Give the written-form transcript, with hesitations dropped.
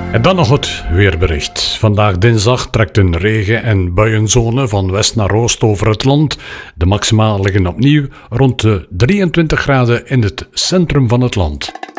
En dan nog het weerbericht. Vandaag dinsdag trekt een regen- en buienzone van west naar oost over het land. De maxima liggen opnieuw rond de 23 graden in het centrum van het land.